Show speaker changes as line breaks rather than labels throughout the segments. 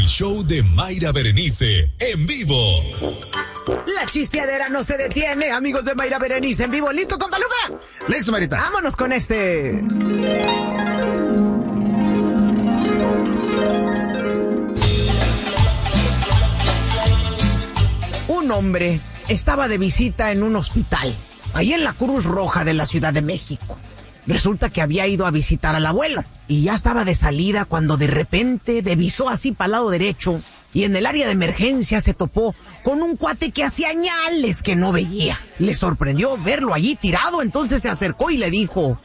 El show de Mayra Berenice, en vivo.
La chisteadera no se detiene, amigos de Mayra Berenice, en vivo. ¿Listo, compa Lupa?
Listo, Marita.
Vámonos con este. Un hombre estaba de visita en un hospital, ahí en la Cruz Roja de la Ciudad de México. Resulta que había ido a visitar al abuelo y ya estaba de salida cuando de repente divisó así para el lado derecho y en el área de emergencia se topó con un cuate que hacía añales que no veía. Le sorprendió verlo allí tirado, entonces se acercó y le dijo: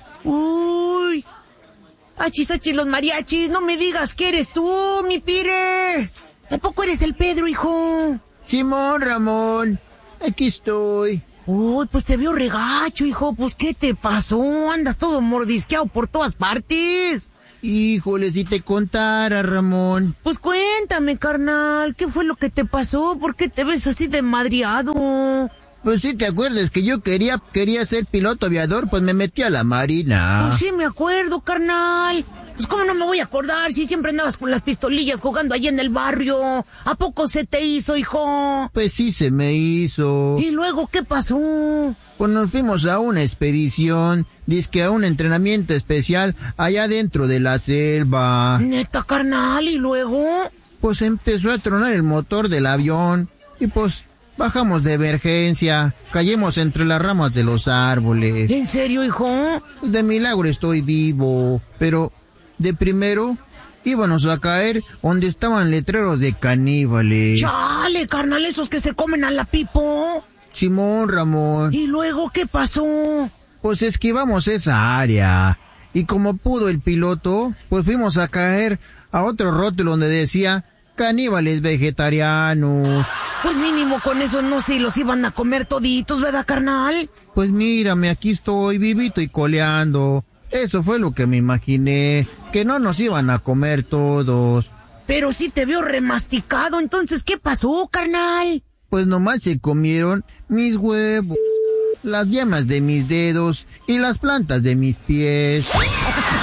uy, achis, los mariachis, no me digas que eres tú, mi pire. ¿A poco eres el Pedro, hijo?
Simón, Ramón, aquí estoy.
Uy, pues te veo regacho, hijo. Pues, ¿qué te pasó? Andas todo mordisqueado por todas partes.
Híjole, si te contara, Ramón.
Pues cuéntame, carnal. ¿Qué fue lo que te pasó? ¿Por qué te ves así de madriado?
Pues sí, ¿te acuerdas que yo quería ser piloto aviador? Pues me metí a la marina.
Pues sí, me acuerdo, carnal. Pues cómo no me voy a acordar si siempre andabas con las pistolillas jugando allí en el barrio. ¿A poco se te hizo, hijo?
Pues sí, se me hizo.
¿Y luego qué pasó?
Pues nos fuimos a una expedición, dizque a un entrenamiento especial allá dentro de la selva.
Neta, carnal, ¿y luego?
Pues empezó a tronar el motor del avión y pues bajamos de emergencia, caímos entre las ramas de los árboles.
¿En serio, hijo?
Pues de milagro estoy vivo, pero de primero íbamos a caer donde estaban letreros de caníbales.
¡Chale, carnal, esos que se comen a la pipo!
Simón, Ramón.
¿Y luego qué pasó?
Pues esquivamos esa área. Y como pudo el piloto, pues fuimos a caer a otro rótulo donde decía caníbales vegetarianos.
Pues mínimo con eso no se los iban a comer toditos, ¿verdad, carnal?
Pues mírame, aquí estoy vivito y coleando. Eso fue lo que me imaginé, que no nos iban a comer todos.
Pero sí te veo remasticado, entonces, ¿qué pasó, carnal?
Pues nomás se comieron mis huevos, las yemas de mis dedos y las plantas de mis pies.